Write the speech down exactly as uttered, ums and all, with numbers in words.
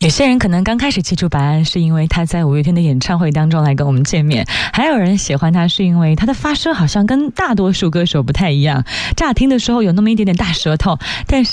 有些人可能刚开始记住白安是因为他在五月天的演唱会当中来跟我们见面，还有人喜欢他是因为他的发声好像跟大多数歌手不太一样，乍听的时候有那么一点点大舌头，但是